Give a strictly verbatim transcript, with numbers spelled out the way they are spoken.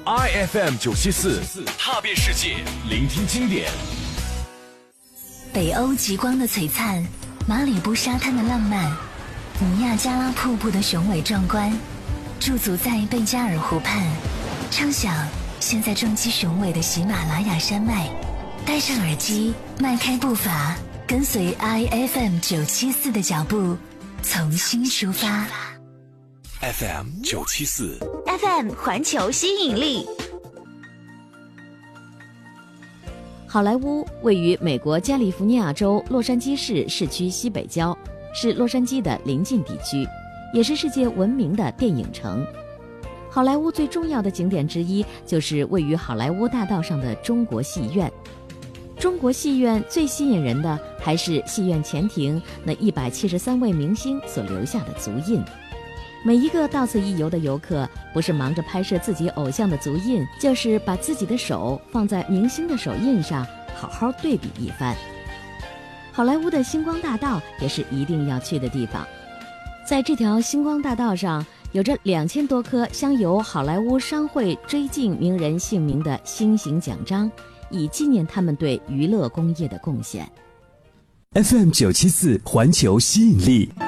I F M 九七四，踏遍世界，聆听经典。 北欧极光的璀璨，马里布沙滩的浪漫，尼亚加拉瀑布的雄伟壮观，驻足在贝加尔湖畔，畅想现在正激雄伟的喜马拉雅山脉。戴上耳机，迈开步伐，跟随 I F M 九七四的脚步，重新出发。 F M 九七四 F M 环球吸引力。 好莱坞位于美国加利福尼亚州洛杉矶市市区西北郊，是洛杉矶的邻近地区，也是世界闻名的电影城。好莱坞最重要的景点之一就是位于好莱坞大道上的中国戏院。中国戏院最吸引人的还是戏院前庭那一百七十三位明星所留下的足印。每一个到此一游的游客，不是忙着拍摄自己偶像的足印，就是把自己的手放在明星的手印上，好好对比一番。好莱坞的星光大道也是一定要去的地方。在这条星光大道上，有着两千多颗镶有好莱坞商会追敬名人姓名的星形奖章，以纪念他们对娱乐工业的贡献。 F M 九七四环球吸引力。